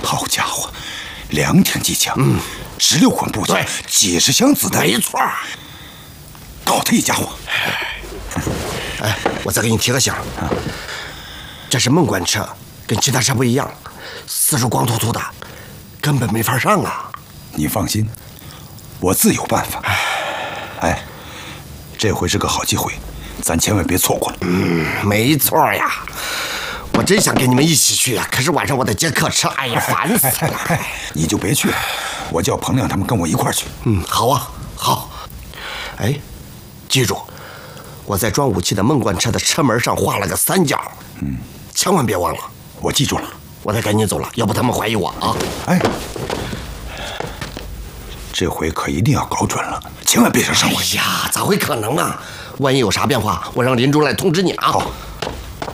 好家伙，2挺机枪，16捆步枪，几十箱子弹， 没错。 搞他一家伙。 哎，我再给你提个醒，这是孟关车，跟其他车不一样，四处光秃秃的，根本没法上啊。 你放心，我自有办法。哎，这回是个好机会，咱千万别错过了。 没错呀。我真想跟你们一起去呀，可是晚上我得接客车，哎呀，烦死了。 你就别去了，我叫彭亮他们跟我一块儿去。 好啊，好。哎，记住，我在装武器的孟关车的车门上画了个3角，千万别忘了。 我记住了。 我得赶紧走了，要不他们怀疑我啊。 哎，这回可一定要搞准了，千万别惹上我。 哎呀，咋会可能啊？万一有啥变化，我让林珠来通知你啊。 好。